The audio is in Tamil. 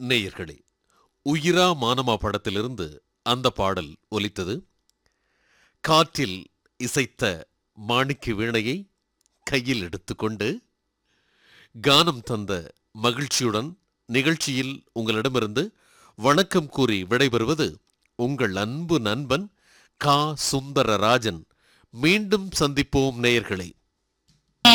நேயர்களே, உயிரா மானமா படத்திலிருந்து அந்த பாடல் ஒலித்தது. காற்றில் இசைத்த மாணிக்க வீணையை கையில் எடுத்துக்கொண்டு கானம் தந்த மகிழ்ச்சியுடன் நிகழ்ச்சியில் உங்களிடமிருந்து வணக்கம் கூறி விடைபெறுவது உங்கள் அன்பு நண்பன் கா. சுந்தரராஜன். மீண்டும் சந்திப்போம் நேயர்களே.